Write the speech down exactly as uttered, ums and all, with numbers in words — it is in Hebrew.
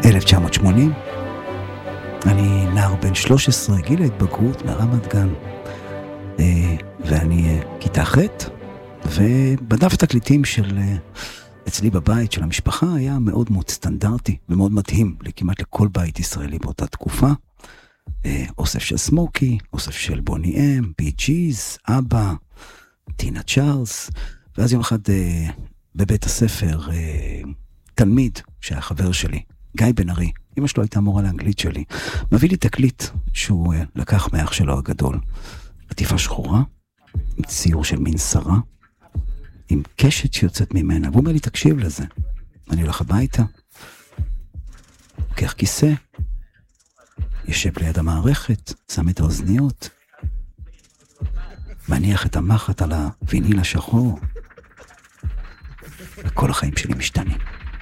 אלף תשע מאות שמונים, אני נער בן שלוש עשרה, גיל ההתבגרות מרמת גן, ואני כיתה ח', ובדף התקליטים של אצלי בבית של המשפחה היה מאוד מאוד סטנדרטי ומאוד מדהים לכמעט לכל בית ישראלי באותה תקופה. אוסף של סמוקי, אוסף של בוני אם, בי ג'יז, אבא, טינה צ'ארלס, ואז יום אחד בבית הספר תלמיד שהיה חבר שלי, גיא בן ארי, אמא שלו הייתה מורה לאנגלית שלי, מביא לי תקליט שהוא לקח מאח שלו הגדול, עטיפה שחורה, עם ציור של מין שרה, עם קשת שיוצאת ממנה, והוא אומר לי, תקשיב לזה. אני הולך הביתה, לוקח כיסא, יושב ליד המערכת, שם את האוזניות, מניח את המחט על הוויניל השחור, וכל החיים שלי משתנים.